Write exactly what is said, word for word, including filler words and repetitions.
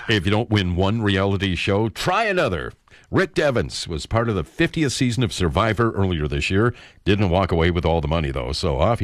If you don't win one reality show, try another. Rick Devens was part of the fiftieth season of Survivor earlier this year. Didn't walk away with all the money, though, so off he